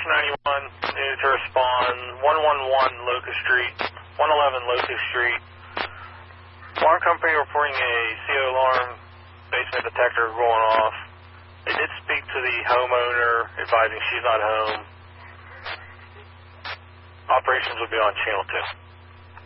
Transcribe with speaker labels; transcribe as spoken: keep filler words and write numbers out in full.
Speaker 1: ninety-one needed to respond. one one one Locust Street, one eleven Locust Street. Alarm company reporting a C O alarm, basement detector going off. They did speak to the homeowner, advising she's not home. Operations will be on channel two.